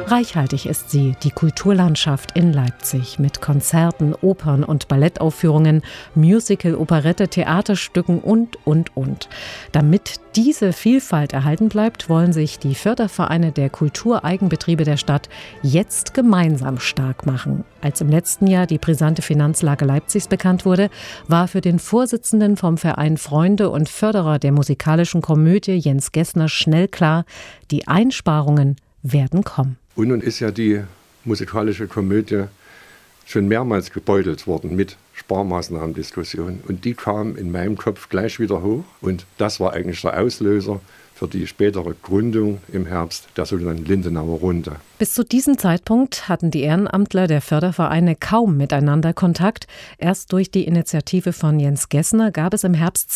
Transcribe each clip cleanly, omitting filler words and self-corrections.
Reichhaltig ist sie, die Kulturlandschaft in Leipzig, mit Konzerten, Opern- und Ballettaufführungen, Musical, Operette, Theaterstücken und. Damit diese Vielfalt erhalten bleibt, wollen sich die Fördervereine der Kultureigenbetriebe der Stadt jetzt gemeinsam stark machen. Als im letzten Jahr die brisante Finanzlage Leipzigs bekannt wurde, war für den Vorsitzenden vom Verein Freunde und Förderer der musikalischen Komödie, Jens Gessner, schnell klar, die Einsparungen werden kommen. Und nun ist ja die musikalische Komödie schon mehrmals gebeutelt worden mit Sparmaßnahmendiskussionen. Und die kam in meinem Kopf gleich wieder hoch. Und das war eigentlich der Auslöser für die spätere Gründung im Herbst der sogenannten Lindenauer Runde. Bis zu diesem Zeitpunkt hatten die Ehrenamtler der Fördervereine kaum miteinander Kontakt. Erst durch die Initiative von Jens Gessner gab es im Herbst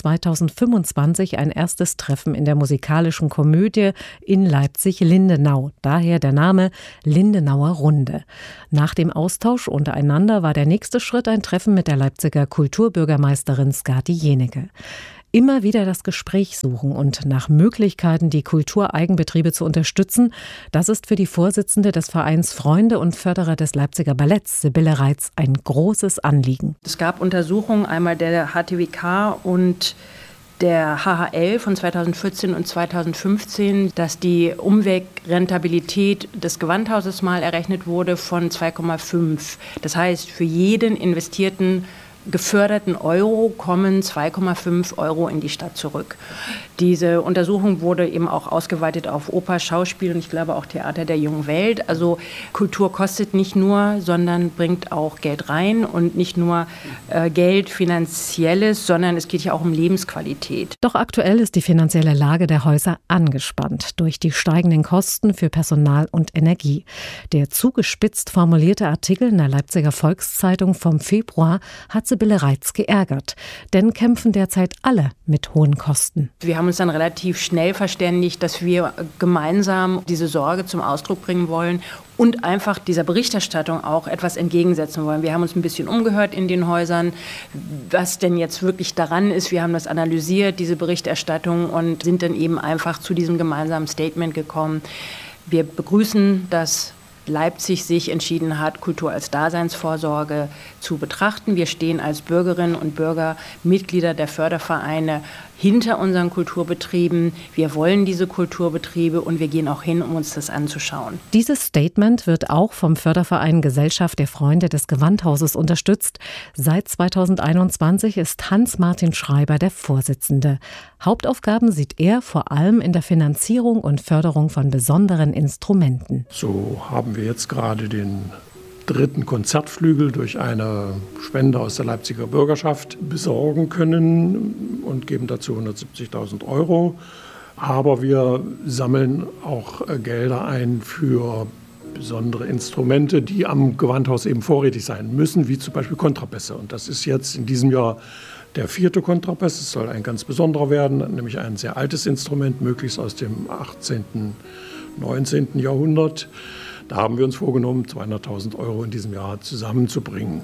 2025 ein erstes Treffen in der musikalischen Komödie in Leipzig-Lindenau. Daher der Name Lindenauer Runde. Nach dem Austausch untereinander war der nächste Schritt ein Treffen mit der Leipziger Kulturbürgermeisterin Skadi Jenecke. Immer wieder das Gespräch suchen und nach Möglichkeiten die Kultureigenbetriebe zu unterstützen, das ist für die Vorsitzende des Vereins Freunde und Förderer des Leipziger Balletts, Sibylle Reitz, ein großes Anliegen. Es gab Untersuchungen, einmal der HTWK und der HHL von 2014 und 2015, dass die Umwegrentabilität des Gewandhauses mal errechnet wurde von 2,5. Das heißt, für jeden investierten geförderten Euro kommen 2,5 Euro in die Stadt zurück. Diese Untersuchung wurde eben auch ausgeweitet auf Oper, Schauspiel und ich glaube auch Theater der jungen Welt. Also Kultur kostet nicht nur, sondern bringt auch Geld rein und nicht nur Geld, Finanzielles, sondern es geht ja auch um Lebensqualität. Doch aktuell ist die finanzielle Lage der Häuser angespannt durch die steigenden Kosten für Personal und Energie. Der zugespitzt formulierte Artikel in der Leipziger Volkszeitung vom Februar hat Sibylle Reitz geärgert, denn kämpfen derzeit alle mit hohen Kosten. Wir haben uns dann relativ schnell verständigt, dass wir gemeinsam diese Sorge zum Ausdruck bringen wollen und einfach dieser Berichterstattung auch etwas entgegensetzen wollen. Wir haben uns ein bisschen umgehört in den Häusern, was denn jetzt wirklich daran ist. Wir haben das analysiert, diese Berichterstattung, und sind dann eben einfach zu diesem gemeinsamen Statement gekommen. Wir begrüßen, dass Leipzig sich entschieden hat, Kultur als Daseinsvorsorge zu betrachten. Wir stehen als Bürgerinnen und Bürger, Mitglieder der Fördervereine, hinter unseren Kulturbetrieben. Wir wollen diese Kulturbetriebe und wir gehen auch hin, um uns das anzuschauen. Dieses Statement wird auch vom Förderverein Gesellschaft der Freunde des Gewandhauses unterstützt. Seit 2021 ist Hans-Martin Schreiber der Vorsitzende. Hauptaufgaben sieht er vor allem in der Finanzierung und Förderung von besonderen Instrumenten. So haben wir jetzt gerade den 3. Konzertflügel durch eine Spende aus der Leipziger Bürgerschaft besorgen können und geben dazu 170.000 Euro. Aber wir sammeln auch Gelder ein für besondere Instrumente, die am Gewandhaus eben vorrätig sein müssen, wie zum Beispiel Kontrabässe. Und das ist jetzt in diesem Jahr der 4. Kontrabass. Es soll ein ganz besonderer werden, nämlich ein sehr altes Instrument, möglichst aus dem 18., 19. Jahrhundert. Da haben wir uns vorgenommen, 200.000 Euro in diesem Jahr zusammenzubringen.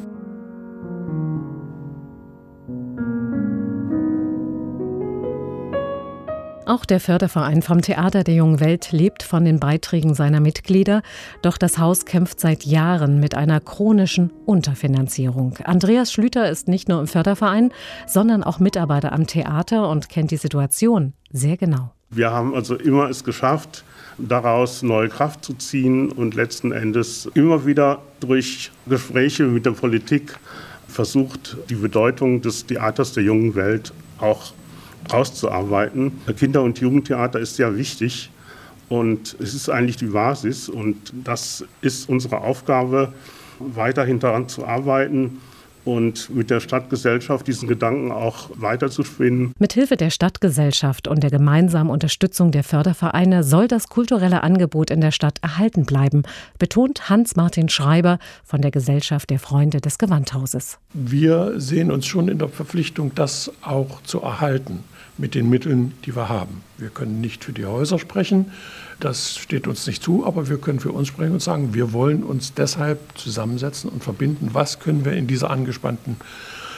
Auch der Förderverein vom Theater der jungen Welt lebt von den Beiträgen seiner Mitglieder. Doch das Haus kämpft seit Jahren mit einer chronischen Unterfinanzierung. Andreas Schlüter ist nicht nur im Förderverein, sondern auch Mitarbeiter am Theater und kennt die Situation sehr genau. Wir haben also immer es geschafft, daraus neue Kraft zu ziehen und letzten Endes immer wieder durch Gespräche mit der Politik versucht, die Bedeutung des Theaters der jungen Welt auch auszuarbeiten. Kinder- und Jugendtheater ist sehr wichtig und es ist eigentlich die Basis und das ist unsere Aufgabe, weiterhin daran zu arbeiten und mit der Stadtgesellschaft diesen Gedanken auch weiterzuspinnen. Mithilfe der Stadtgesellschaft und der gemeinsamen Unterstützung der Fördervereine soll das kulturelle Angebot in der Stadt erhalten bleiben, betont Hans-Martin Schreiber von der Gesellschaft der Freunde des Gewandhauses. Wir sehen uns schon in der Verpflichtung, das auch zu erhalten mit den Mitteln, die wir haben. Wir können nicht für die Häuser sprechen, das steht uns nicht zu, aber wir können für uns sprechen und sagen, wir wollen uns deshalb zusammensetzen und verbinden, was können wir in dieser angespannten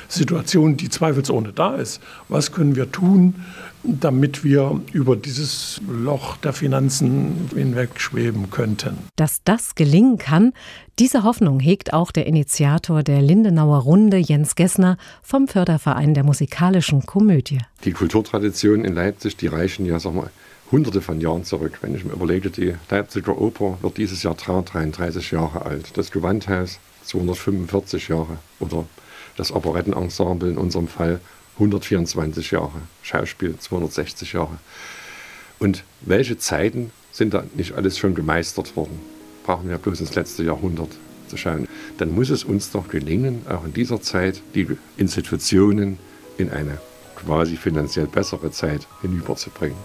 Situation, die zweifelsohne da ist. Was können wir tun, damit wir über dieses Loch der Finanzen hinwegschweben könnten? Dass das gelingen kann, diese Hoffnung hegt auch der Initiator der Lindenauer Runde, Jens Gessner, vom Förderverein der musikalischen Komödie. Die Kulturtraditionen in Leipzig, die reichen ja, Hunderte von Jahren zurück. Wenn ich mir überlege, die Leipziger Oper wird dieses Jahr 33 Jahre alt. Das Gewandhaus 245 Jahre. Oder das Operettenensemble in unserem Fall 124 Jahre. Schauspiel 260 Jahre. Und welche Zeiten sind da nicht alles schon gemeistert worden? Brauchen wir bloß ins letzte Jahrhundert zu schauen. Dann muss es uns doch gelingen, auch in dieser Zeit die Institutionen in eine quasi finanziell bessere Zeit hinüberzubringen.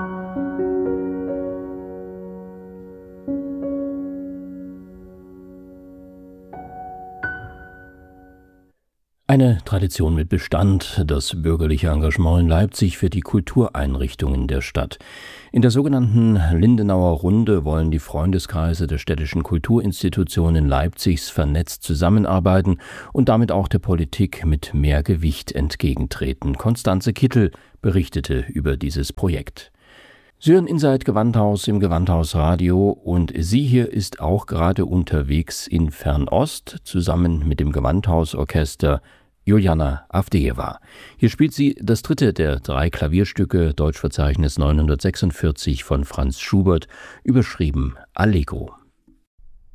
Eine Tradition mit Bestand, das bürgerliche Engagement in Leipzig für die Kultureinrichtungen der Stadt. In der sogenannten Lindenauer Runde wollen die Freundeskreise der städtischen Kulturinstitutionen Leipzigs vernetzt zusammenarbeiten und damit auch der Politik mit mehr Gewicht entgegentreten. Konstanze Kittel berichtete über dieses Projekt. Sie hören Inside Gewandhaus im Gewandhausradio und sie hier ist auch gerade unterwegs in Fernost, zusammen mit dem Gewandhausorchester Juliana Avdejewa. Hier spielt sie das dritte der 3 Klavierstücke, Deutschverzeichnis 946 von Franz Schubert, überschrieben Allegro.